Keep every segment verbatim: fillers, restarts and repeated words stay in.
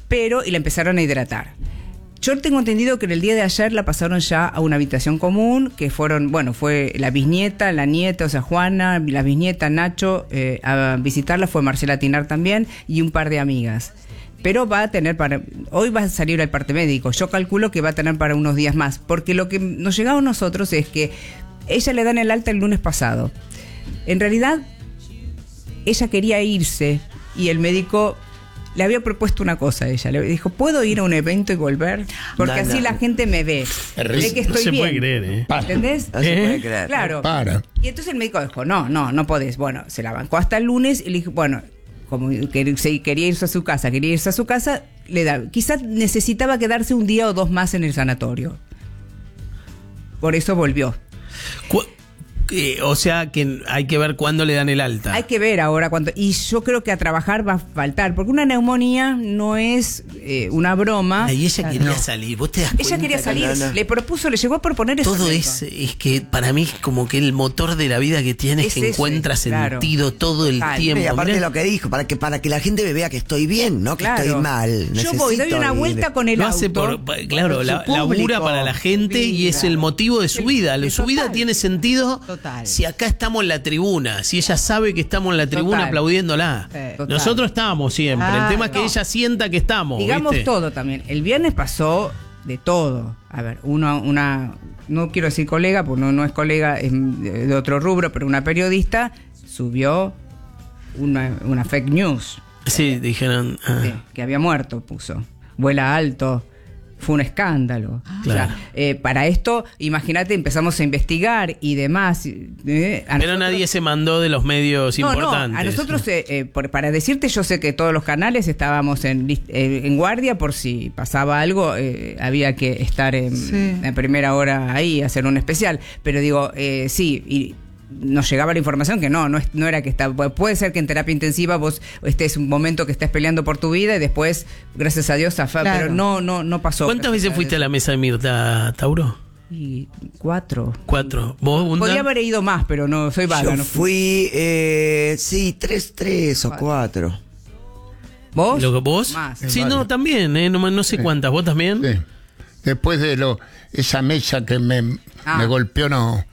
pero y la empezaron a hidratar. Yo tengo entendido que en el día de ayer la pasaron ya a una habitación común, que fueron, bueno, fue la bisnieta, la nieta, o sea, Juana, la bisnieta, Nacho, eh, a visitarla fue Marcela Tinar también, y un par de amigas. Pero va a tener para... Hoy va a salir el parte médico. Yo calculo que va a tener para unos días más. Porque lo que nos llegaba a nosotros es que ella le dan el alta el lunes pasado. En realidad, ella quería irse y el médico le había propuesto una cosa a ella. Le dijo, ¿puedo ir a un evento y volver? Porque no, así no. la gente me ve. Ve que estoy no se bien. puede creer, ¿eh? ¿Entendés? No se ¿Eh? puede creer. Claro. Para. Y entonces el médico dijo, no, no, no podés. Bueno, se la bancó hasta el lunes y le dijo, bueno... como que se quería irse a su casa, quería irse a su casa, le da, quizás necesitaba quedarse un día o dos más en el sanatorio. Por eso volvió. Cu- eh, o sea que hay que ver cuándo le dan el alta. Hay que ver ahora cuánto. Y yo creo que a trabajar va a faltar, porque una neumonía no es eh, una broma. Y ella quería No. salir, vos te das cuenta. Ella quería que salir, no, no. le propuso, le llegó a proponer eso. todo es, es que para mí es como que el motor de la vida que tiene es Es que ese, encuentra claro. sentido todo el Total. tiempo. Y aparte Mirá, lo que dijo, para que para que la gente me vea que estoy bien, no que Claro. estoy mal. Yo voy, doy Necesito una ir. vuelta con el lo auto. hace por, pa- claro, por su la, labura público. para la gente y es el motivo de su El- vida. el Su vida total. tiene sentido Total. si acá estamos en la tribuna, si ella sabe que estamos en la tribuna Total. aplaudiéndola. Sí. Total. Nosotros estamos siempre. Ah, el tema es que no. ella sienta que estamos. Digamos ¿viste? todo también. El viernes pasó de todo. A ver, uno, una, no quiero decir colega, porque no, no es colega, es de otro rubro, pero una periodista subió una, una fake news. Sí, dijeron. ah. Sí, que había muerto, puso. Vuela alto. Fue un escándalo. Claro. O sea, eh, para esto, imagínate, empezamos a investigar y demás. eh, a Pero nosotros- nadie se mandó de los medios No, importantes. no, a nosotros, eh, eh, por- para decirte, yo sé que todos los canales estábamos en, lis- eh, en guardia por si pasaba algo, eh, había que estar en, Sí. en primera hora ahí, hacer un especial. Pero digo, eh, sí, y nos llegaba la información que no, no, es- no era que está, puede ser que en terapia intensiva vos estés un momento que estés peleando por tu vida y después, gracias a Dios, zafá, Claro. pero no, no, no pasó. ¿Cuántas veces fuiste a la mesa de Mirta, Tauro? Y cuatro. Cuatro. ¿Vos, Bunda? Podría haber ido más, pero no, soy vaga. Yo no fui, eh, sí, tres, tres o cuatro. ¿Vos? ¿Lo que vos? Más. Sí, Vale. no, también, eh, no, no sé cuántas. ¿Vos también? Sí. Después de lo esa mesa que me, Ah. me golpeó, no.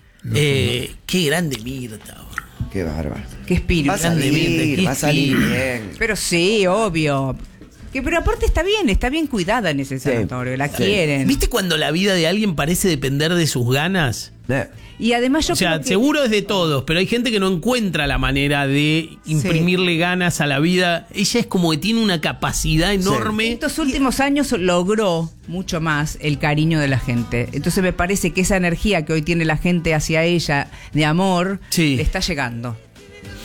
Eh, qué grande Mirta. Qué bárbaro. Qué espíritu. Va a salir, qué va a salir espíritu. bien. Pero sí, obvio. Que, pero aparte está bien, está bien cuidada en ese sanatorio, la sí. quieren. ¿Viste cuando la vida de alguien parece depender de sus ganas? Eh, Y además yo O sea, creo que- seguro es de todos, pero hay gente que no encuentra la manera de imprimirle ganas a la vida. Ella es como que tiene una capacidad enorme. estos últimos años logró mucho más el cariño de la gente. Entonces me parece que esa energía que hoy tiene la gente hacia ella de amor Sí. le está llegando.